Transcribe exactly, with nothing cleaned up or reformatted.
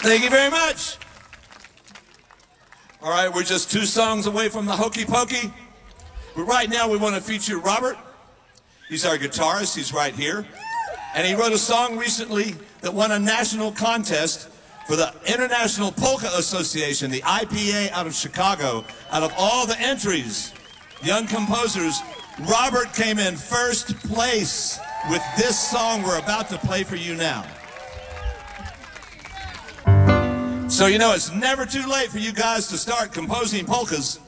Thank you very much. All right, we're just two songs away from the Hokey Pokey. But right now we want to feature Robert. He's our guitarist. He's right here. And he wrote a song recently that won a national contest for the International Polka Association, the I P A out of Chicago. Out of all the entries, young composers, Robert came in first place with this song we're about to play for you now. So you know it's never too late for you guys to start composing polkas.